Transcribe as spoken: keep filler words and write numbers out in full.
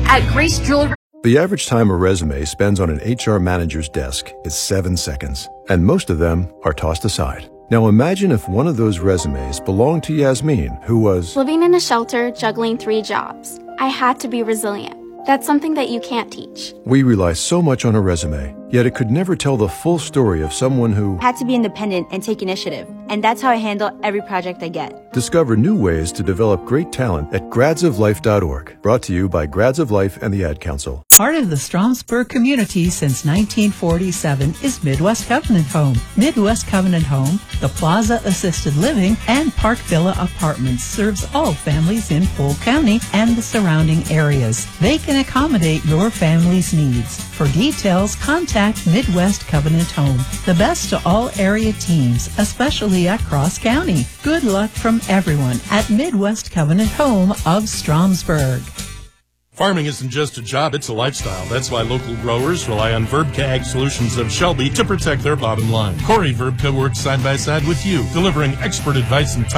At Grace Jewelry. The average time a resume spends on an H R manager's desk is seven seconds, and most of them are tossed aside. Now imagine if one of those resumes belonged to Yasmin, who was living in a shelter, juggling three jobs. I had to be resilient. That's something that you can't teach. We rely so much on a resume, yet it could never tell the full story of someone who had to be independent and take initiative. And that's how I handle every project I get. Discover new ways to develop great talent at grads of life dot org. Brought to you by Grads of Life and the Ad Council. Part of the Stromsburg community since nineteen forty-seven is Midwest Covenant Home. Midwest Covenant Home, the Plaza Assisted Living and Park Villa Apartments serves all families in Polk County and the surrounding areas. They can accommodate your family's needs. For details, contact Midwest Covenant Home. The best to all area teams, especially at Cross County. Good luck from everyone at Midwest Covenant Home of Stromsburg. Farming isn't just a job, it's a lifestyle. That's why local growers rely on Verbka Ag Solutions of Shelby to protect their bottom line. Corey Verbka works side by side with you, delivering expert advice and